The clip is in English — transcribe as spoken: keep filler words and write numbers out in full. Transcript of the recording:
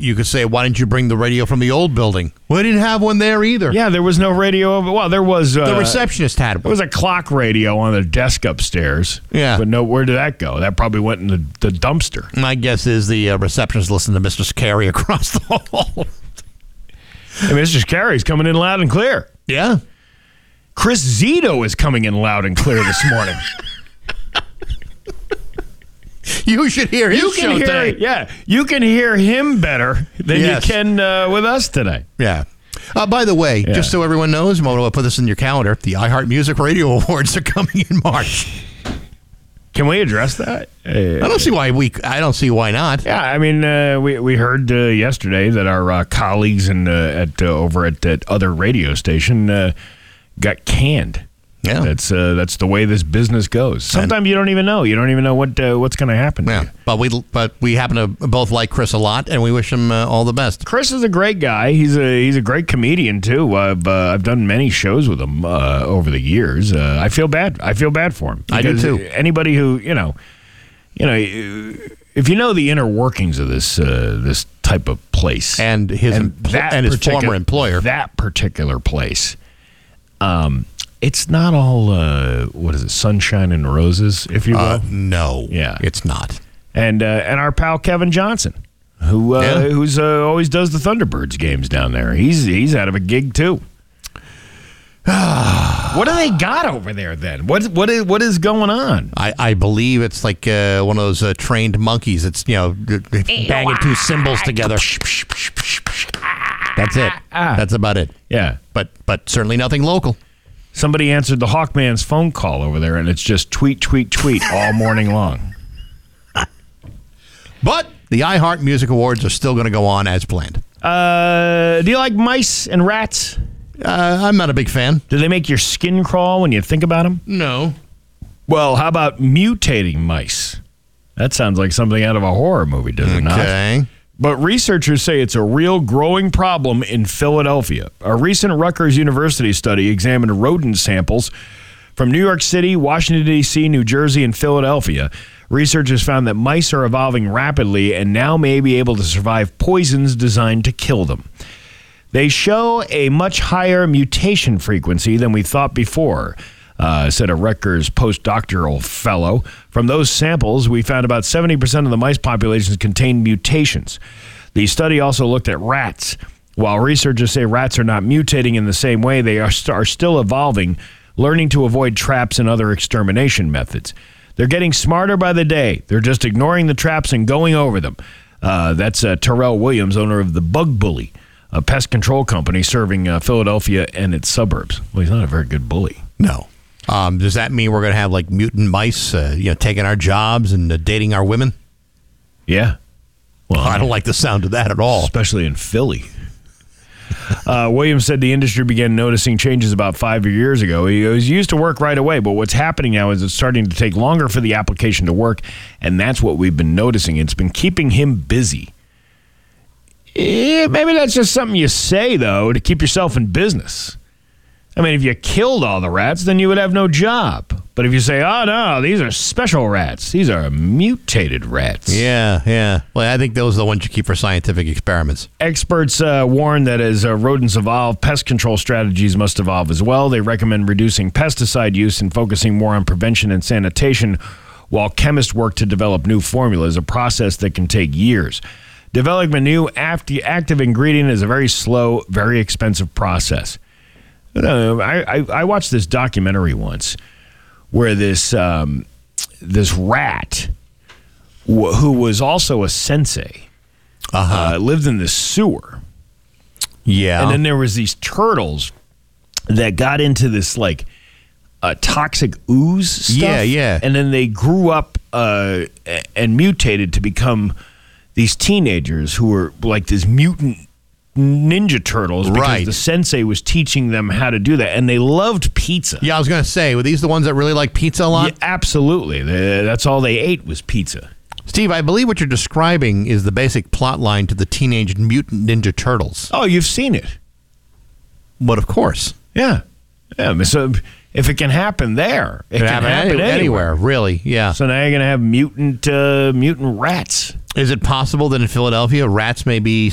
you could say, why didn't you bring the radio from the old building? Well, they didn't have one there either. Yeah, there was no radio. Well, there was. Uh, the receptionist had one. There was a clock radio on the desk upstairs. Yeah. But no, where did that go? That probably went in the, the dumpster. My guess is the uh, receptionist listened to Mister Carey across the hall. And Mister Carey's coming in loud and clear. Yeah. Chris Zito is coming in loud and clear this morning. You should hear his you can show hear, today. Yeah, you can hear him better than Yes. you can uh, with us today. Yeah. Uh, by the way, Yeah. just so everyone knows, I'm going to put this in your calendar. The iHeart Music Radio Awards are coming in March. Can we address that? Uh, I don't see why we. I don't see why not. Yeah, I mean, uh, we we heard uh, yesterday that our uh, colleagues in, uh, at uh, over at that other radio station uh, got canned. Yeah. That's uh, that's the way this business goes. Sometimes you don't even know. You don't even know what uh, what's going to happen. Yeah. To you. But we but we happen to both like Chris a lot, and we wish him uh, all the best. Chris is a great guy. He's a he's a great comedian too. I've uh, I've done many shows with him uh, over the years. Uh, I feel bad. I feel bad for him. I do, Because too. Anybody who you know, you know, if you know the inner workings of this uh, this type of place And his empl- and his particu- former employer. that particular place, um, it's not all uh, what is it, sunshine and roses, if you will. Uh, no. Yeah. It's not. and uh, and our pal Kevin Johnson, who uh, Yeah. who's uh, always does the Thunderbirds games down there. He's he's out of a gig too. What do they got over there then? What what is what is going on? I, I believe it's like uh, one of those uh, trained monkeys. It's, you know, banging two cymbals together. That's it. That's about it. Yeah. But but certainly nothing local. Somebody answered the Hawkman's phone call over there, and it's just tweet, tweet, tweet all morning long. But the iHeart Music Awards are still going to go on as planned. Uh, do you like mice and rats? Uh, I'm not a big fan. Do they make your skin crawl when you think about them? No. Well, how about mutating mice? That sounds like something out of a horror movie, does it not? Okay. But researchers say it's a real growing problem in Philadelphia. A recent Rutgers University study examined rodent samples from New York City, Washington, D C, New Jersey, and Philadelphia. Researchers found that mice are evolving rapidly and now may be able to survive poisons designed to kill them. They show a much higher mutation frequency than we thought before, uh, said a Rutgers postdoctoral fellow. From those samples, we found about seventy percent of the mice populations contained mutations. The study also looked at rats. While researchers say rats are not mutating in the same way, they are, st- are still evolving, learning to avoid traps and other extermination methods. They're getting smarter by the day. They're just ignoring the traps and going over them. Uh, that's uh, Terrell Williams, owner of the Bug Bully, a pest control company serving uh, Philadelphia and its suburbs. Well, he's not a very good bully. No. Um, does that mean we're going to have like mutant mice, uh, you know, taking our jobs and uh, dating our women? Yeah. Well, I don't like the sound of that at all. especially in Philly. Uh, Williams said the industry began noticing changes about five years ago. He was used to work right away, but what's happening now is it's starting to take longer for the application to work, and that's what we've been noticing. It's been keeping him busy. Eh, maybe that's just something you say, though, to keep yourself in business. I mean, if you killed all the rats, then you would have no job. But if you say, oh, no, these are special rats. These are mutated rats. Yeah, yeah. Well, I think those are the ones you keep for scientific experiments. Experts uh, warn that as uh, rodents evolve, pest control strategies must evolve as well. They recommend reducing pesticide use and focusing more on prevention and sanitation, while chemists work to develop new formulas, a process that can take years. Developing a new active ingredient is a very slow, very expensive process. Uh, I, I, I watched this documentary once where this um, this rat, wh- who was also a sensei, Uh-huh. uh, lived in the sewer. Yeah. And then there was these turtles that got into this like uh, toxic ooze stuff. Yeah, yeah. And then they grew up uh, a- and mutated to become these teenagers who were like this mutant Ninja Turtles because Right. the sensei was teaching them how to do that, and they loved pizza. yeah, I was going to say, were these the ones that really like pizza a lot? Yeah, absolutely. They- that's all they ate was pizza. Steve, I believe what you're describing is the basic plot line to the Teenage Mutant Ninja Turtles. Oh, you've seen it. But of course. Yeah. Yeah. So if it can happen there, it Could can happen happen any- anywhere. anywhere, really, yeah. So now you're going to have mutant uh, mutant rats. Is it possible that in Philadelphia, rats may be